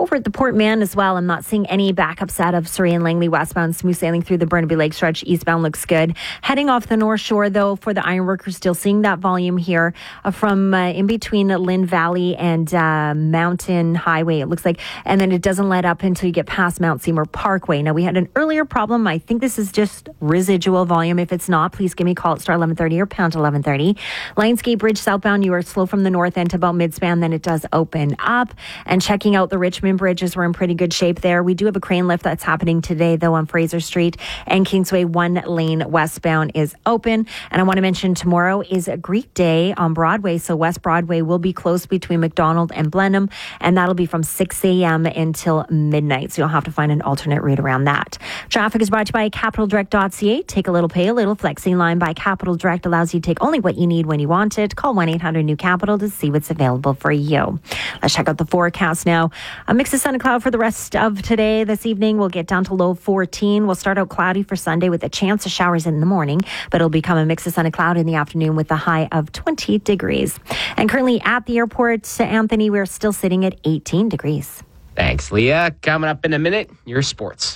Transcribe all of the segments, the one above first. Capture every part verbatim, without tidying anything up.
Over at the Port Mann as well, I'm not seeing any backups out of Surrey and Langley westbound. Smooth sailing through the Burnaby Lake stretch. Eastbound looks good. Heading off the North Shore, though, for the ironworkers, still seeing that volume here uh, from uh, in between Lynn Valley and uh, Mountain Highway, it looks like. And then it doesn't let up until you get past Mount Seymour Parkway. Now, we had an earlier problem. I think this is just residual volume. If it's not, please give me a call at star eleven thirty or pound eleven thirty. Lionsgate Bridge southbound, you are slow from the north end to about midspan. Then it does open up. And checking out the Richmond bridges, we're in pretty good shape there. We do have a crane lift that's happening today, though, on Fraser Street and Kingsway. One lane westbound is open. And I want to mention tomorrow is a Greek Day on Broadway. So West Broadway will be closed between McDonald and Blenheim. And that'll be from six a.m. until midnight. So you'll have to find an alternate route around that. Traffic is brought to you by capital direct dot c a. Take a little, pay a little. Flexing line by Capital Direct allows you to take only what you need when you want it. Call one eight hundred new capital to see what's available for you. Let's check out the forecast now. A mix of sun and cloud for the rest of today. This evening we'll get down to low fourteen. We'll start out cloudy for Sunday with a chance of showers in the morning, but it'll become a mix of sun and cloud in the afternoon with a high of twenty degrees. And currently at the airport, Anthony, we're still sitting at eighteen degrees. Thanks, Leah. Coming up in a minute, your sports.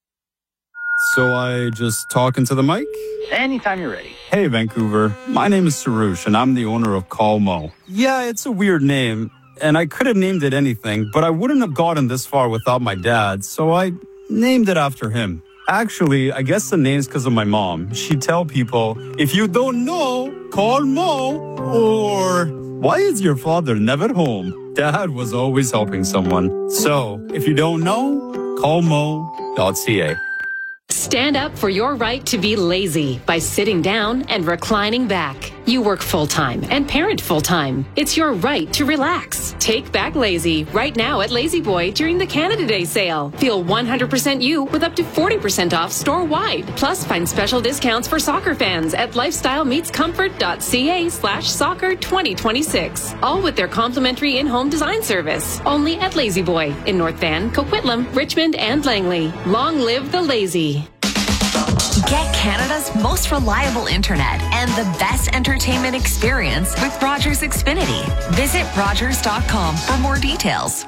So I just talk into the mic? Anytime you're ready. Hey, Vancouver. My name is Sarush, and I'm the owner of Call Mo. Yeah, it's a weird name, and I could have named it anything, but I wouldn't have gotten this far without my dad, so I named it after him. Actually, I guess the name's because of my mom. She'd tell people, if you don't know, call Mo, or why is your father never home? Dad was always helping someone. So, if you don't know, call mo dot c a. Stand up for your right to be lazy by sitting down and reclining back. You work full-time and parent full-time. It's your right to relax. Take back lazy right now at Lazy Boy during the Canada Day sale. Feel one hundred percent you with up to forty percent off store-wide. Plus, find special discounts for soccer fans at lifestyle meets comfort dot c a slash soccer twenty twenty-six. All with their complimentary in-home design service. Only at Lazy Boy in North Van, Coquitlam, Richmond, and Langley. Long live the lazy. Get Canada's most reliable internet and the best entertainment experience with Rogers Xfinity. Visit rogers dot com for more details.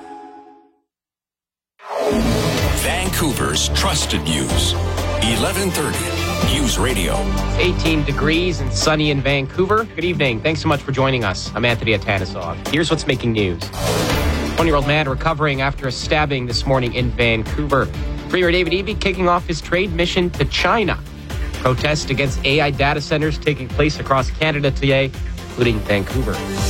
Vancouver's trusted news. eleven thirty News Radio. eighteen degrees and sunny in Vancouver. Good evening. Thanks so much for joining us. I'm Anthony Atanisov. Here's what's making news. twenty-year-old man recovering after a stabbing this morning in Vancouver. Premier David Eby kicking off his trade mission to China. Protests against A I data centers taking place across Canada today, including Vancouver.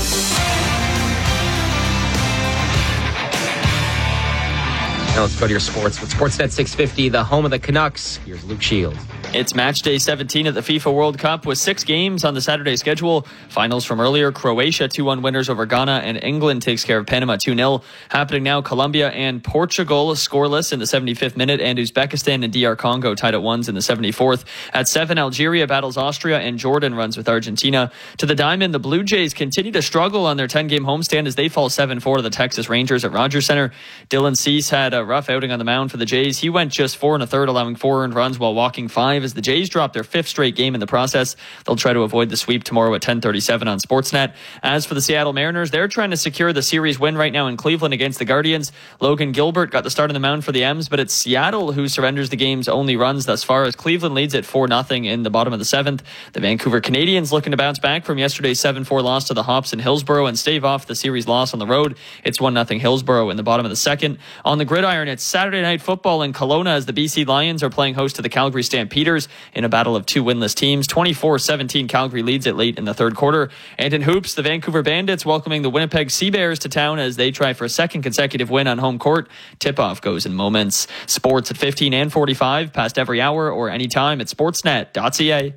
Now let's go to your sports. With Sportsnet six fifty, the home of the Canucks, here's Luke Shields. It's match day seventeen at the FIFA World Cup with six games on the Saturday schedule. Finals from earlier, Croatia two one winners over Ghana, and England takes care of Panama two nil. Happening now, Colombia and Portugal scoreless in the seventy-fifth minute, and Uzbekistan and D R Congo tied at ones in the seventy-fourth. At seven, Algeria battles Austria, and Jordan runs with Argentina. To the diamond, the Blue Jays continue to struggle on their ten-game homestand as they fall seven four to the Texas Rangers at Rogers Center. Dylan Cease had a rough outing on the mound for the Jays. He went just four and a third, allowing four earned runs while walking five as the Jays dropped their fifth straight game in the process. They'll try to avoid the sweep tomorrow at ten thirty-seven on Sportsnet. As for the Seattle Mariners, they're trying to secure the series win right now in Cleveland against the Guardians. Logan Gilbert got the start on the mound for the M's, but it's Seattle who surrenders the game's only runs thus far as Cleveland leads at four nothing in the bottom of the seventh. The Vancouver Canadians looking to bounce back from yesterday's seven four loss to the Hops in Hillsborough and stave off the series loss on the road. It's one nothing Hillsborough in the bottom of the second. On the gridiron, it's Saturday night football in Kelowna as the B C Lions are playing host to the Calgary Stampeders in a battle of two winless teams. twenty-four seventeen Calgary leads it late in the third quarter. And in hoops, the Vancouver Bandits welcoming the Winnipeg Sea Bears to town as they try for a second consecutive win on home court. Tip-off goes in moments. Sports at fifteen and forty-five, past every hour or anytime at sportsnet dot c a.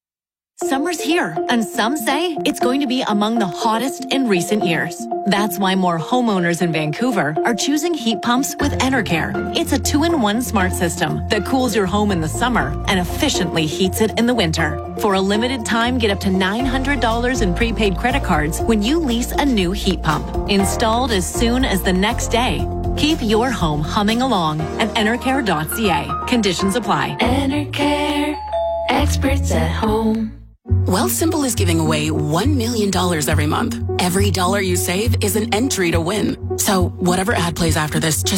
Summer's here, and some say it's going to be among the hottest in recent years. That's why more homeowners in Vancouver are choosing heat pumps with Enercare. It's a two-in-one smart system that cools your home in the summer and efficiently heats it in the winter. For a limited time, get up to nine hundred dollars in prepaid credit cards when you lease a new heat pump. Installed as soon as the next day. Keep your home humming along at enercare dot c a. Conditions apply. Enercare, experts at home. Wealthsimple is giving away one million dollars every month. Every dollar you save is an entry to win. So whatever ad plays after this, just